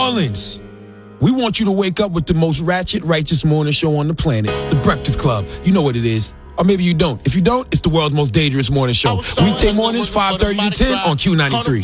Orleans. We want you to wake up with the most ratchet, righteous morning show on the planet, The Breakfast Club. You know what it is. Or maybe you don't. If you don't, it's the world's most dangerous morning show. Weekday mornings, 5:30 to 10 on Q93.